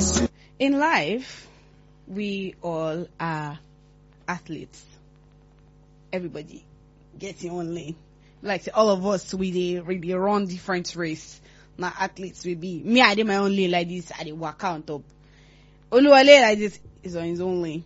In life, we all are athletes. Everybody gets your own lane. Like all of us, we run different race. Now athletes will be me. I did my own lane like this. I did work out top. Oluwale like this is on his own lane.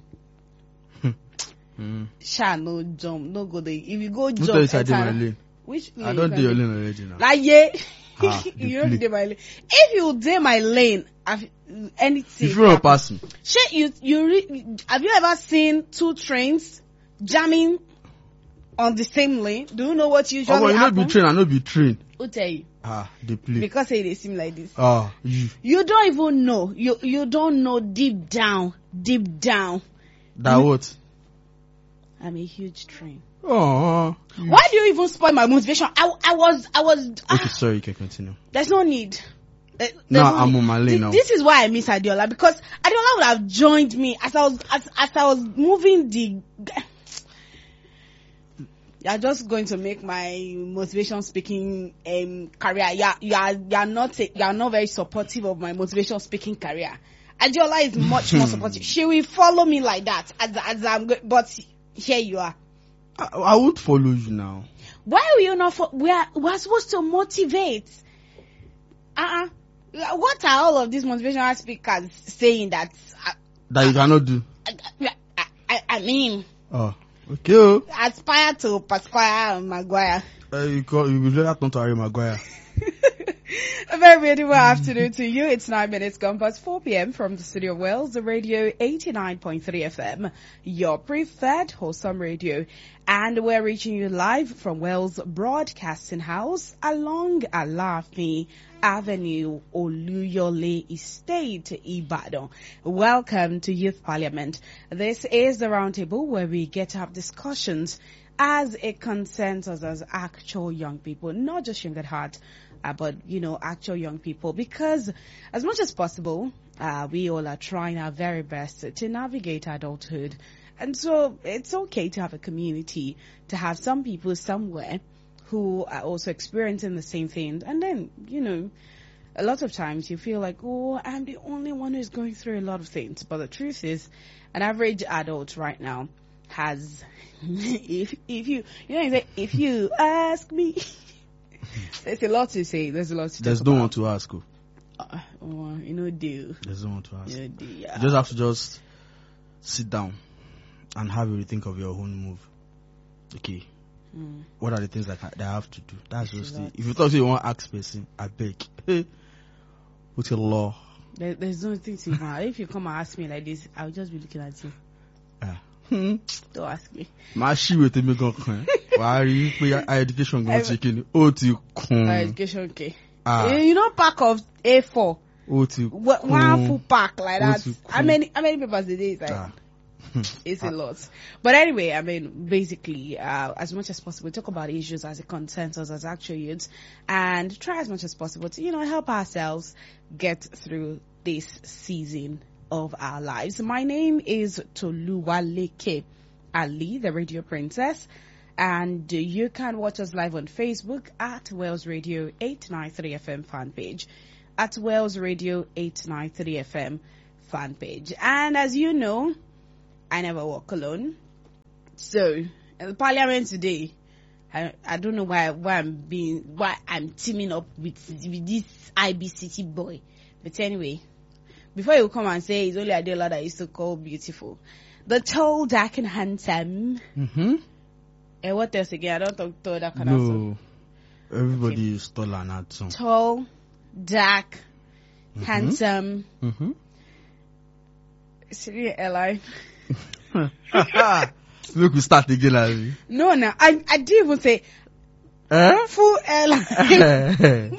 Sha no jump, no go there. If you go jump, I did my lane. Which lane? I don't do your lane already now. Like yeah, you don't do my lane. If you do my lane, anything. If you want to pass me, have you ever seen two trains jamming on the same lane? Do you know what usually happens? You not be trained, I not be trained. Who tell you? They play. Because they seem like this. You don't even know. You don't know deep down. That what? I'm a huge train. Why do you even spoil my motivation? I was. Okay, sorry, you can continue. There's no need. I'm on my lane now. This is why I miss Adiola, because Adiola would have joined me as I was moving the. You're just going to make my motivation speaking career. You are not very supportive of my motivation speaking career. Adiola is much more supportive. She will follow me like that as I'm going. But here you are. I would follow you now. Why will you not? We're supposed to motivate. What are all of these motivational speakers saying that you cannot do? I mean. Okay. Aspire to perspire, Maguire. You will let not to Harry Maguire. A very beautiful afternoon to you. It's 9 minutes gone past 4 p.m. from the studio of Wales, the radio 89.3 FM, your preferred wholesome radio. And we're reaching you live from Wales Broadcasting House along Alaafin Avenue, Oluyole Estate, Ibadan. Welcome to Youth Parliament. This is the roundtable where we get to have discussions as a consensus as actual young people, not just young at heart, but actual young people, because as much as possible, we all are trying our very best to navigate adulthood. And so it's okay to have a community, to have some people somewhere who are also experiencing the same thing. And then, a lot of times you feel like, oh, I'm the only one who's going through a lot of things. But the truth is, an average adult right now has, if you ask me, there's a lot to say. There's a lot to There's talk no about. one to ask. Do. There's no one to ask. Yeah. You just have to sit down and have a rethink of your own move. Okay. What are the things that I have to do? That's just it. If you thought you want to ask person, I beg. What's your law? There's no thing to if you come and ask me like this, I'll just be looking at you. Don't ask me. My she with me go. Why are you put your education going chicken? Education okay. Pack of A4. One full pack like that. How many papers a day is like? It's a lot. But anyway, I mean, basically, as much as possible, talk about issues as a consensus, as actual youths, and try as much as possible to, help ourselves get through this season of our lives. My name is Toluwaleke Ali, the Radio Princess, and you can watch us live on Facebook at Wales Radio 893 FM fan page, at Wales Radio 893 FM fan page. And as you know, I never walk alone. So in the parliament today, I don't know why I'm teaming up with this IBCT boy. But anyway, before you come and say it's only Adela that used to call beautiful, the tall, dark, and handsome. And what else again? I don't talk tall, dark, and handsome. No, everybody is tall and handsome. Tall, dark, handsome. Siri airline. Look, we start again, Abby. No, I didn't even say full airline.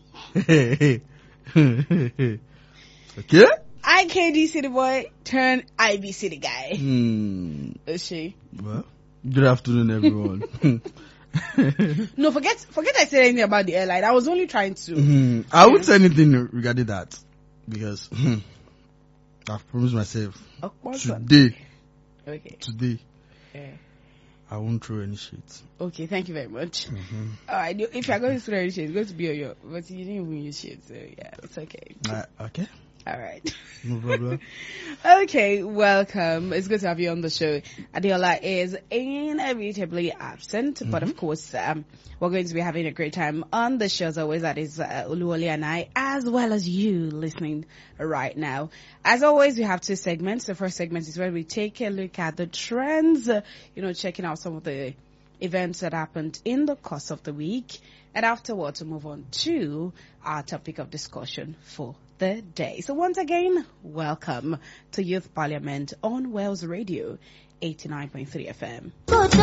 Okay. IKD City boy turn IB City guy. Is she? Well, good afternoon, everyone. No, forget I said anything about the airline. I was only trying to. I won't say anything regarding that because I've promised myself today. Okay. Today. I won't throw any shit. Okay, thank you very much. Alright, if you're going to throw any shit, it's going to be on your, but you didn't even use shit, so yeah, it's okay. Okay. All right. No problem. Okay, welcome. It's good to have you on the show. Adiola is inevitably absent, but of course, we're going to be having a great time on the show as always. That is Oluwole and I, as well as you listening right now. As always, we have two segments. The first segment is where we take a look at the trends, checking out some of the events that happened in the course of the week. And afterwards, we'll move on to our topic of discussion for the day. So once again, welcome to Youth Parliament on Wales Radio 89.3 FM.